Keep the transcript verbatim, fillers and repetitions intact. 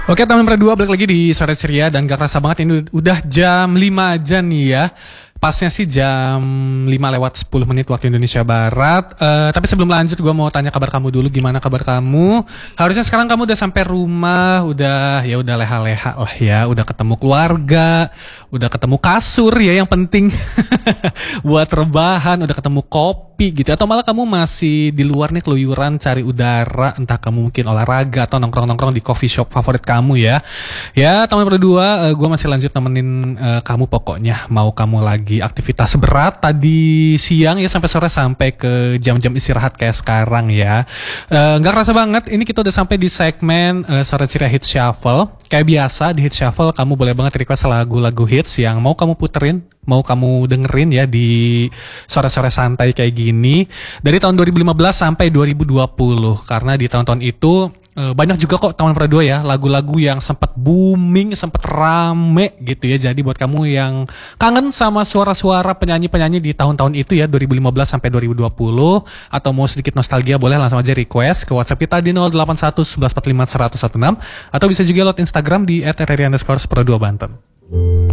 Oke, teman berdua balik lagi di Sore Ceria dan gak kerasa banget ini udah jam lima aja nih ya. Pasnya sih jam lima lewat sepuluh menit waktu Indonesia Barat. Uh, tapi sebelum lanjut gue mau tanya kabar kamu dulu, gimana kabar kamu? Harusnya sekarang kamu udah sampai rumah, udah ya udah leha-leha lah ya, udah ketemu keluarga, udah ketemu kasur ya yang penting buat rebahan, udah ketemu kopi gitu. Atau malah kamu masih di luar nih keluyuran cari udara, entah kamu mungkin olahraga atau nongkrong-nongkrong di coffee shop favorit kamu ya. Ya teman berdua, uh, gue masih lanjut nemenin uh, kamu pokoknya. Mau kamu lagi aktivitas berat tadi siang ya sampai sore sampai ke jam-jam istirahat kayak sekarang ya. Uh, gak kerasa banget, ini kita udah sampai di segmen uh, Sore Ceria Hits Shuffle. Kayak biasa di Hits Shuffle kamu boleh banget request lagu-lagu hits yang mau kamu puterin, mau kamu dengerin ya di sore-sore santai kayak gini dari tahun dua ribu lima belas sampai dua ribu dua puluh. Karena di tahun-tahun itu banyak juga kok teman berdua ya lagu-lagu yang sempat booming, sempat rame gitu ya. Jadi buat kamu yang kangen sama suara-suara penyanyi-penyanyi di tahun-tahun itu ya, dua ribu lima belas sampai dua ribu dua puluh, atau mau sedikit nostalgia, boleh langsung aja request ke WhatsApp kita di nol delapan satu satu satu empat lima satu satu enam, atau bisa juga lewat Instagram di et r r i underscore sepuluh dua Banten.